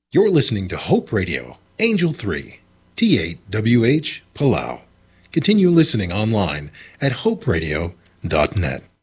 You're listening to Hope Radio, Angel 3, T8WH, Palau. Continue listening online at hoperadio.net.